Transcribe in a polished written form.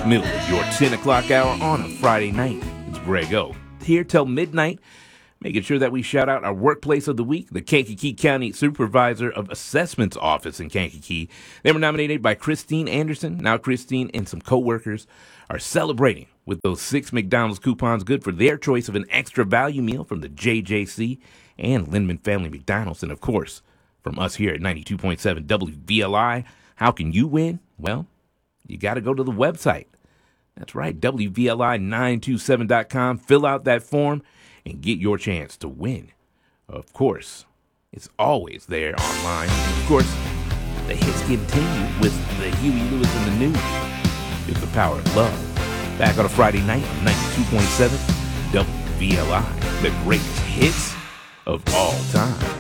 middle of your 10 o'clock hour on a Friday night. It's Greg O. Here till midnight, making sure that we shout out our workplace of the week, the Kankakee County Supervisor of Assessments Office in Kankakee. They were nominated by Christine Anderson. Now Christine and some co-workers are celebrating with those 6 McDonald's coupons good for their choice of an extra value meal from the JJC and Lindman Family McDonald's. And of course, from us here at 92.7 WVLI, how can you win? Well, you got to go to the website. That's right, WVLI927.com. Fill out that form and get your chance to win. Of course, it's always there online. Of course, the hits continue with the Huey Lewis and the News. It's the power of love. Back on a Friday night on 92.7 WVLI, the greatest hits of all time.